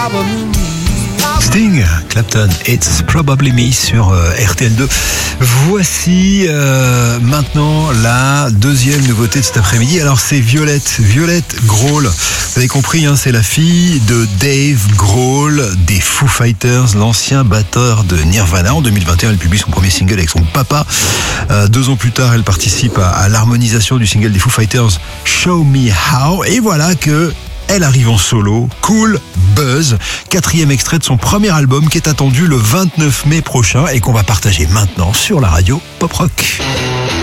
Sting, Clapton, It's Probably Me sur RTL2. Voici maintenant la deuxième nouveauté de cet après-midi. Alors c'est Violette Grohl. Vous avez compris, hein, c'est la fille de Dave Grohl des Foo Fighters, l'ancien batteur de Nirvana. En 2021, elle publie son premier single avec son papa. 2 ans plus tard, elle participe à l'harmonisation du single des Foo Fighters, Show Me How. Et voilà que elle arrive en solo, Cool Buzz, 4e extrait de son premier album qui est attendu le 29 mai prochain et qu'on va partager maintenant sur la radio Pop Rock.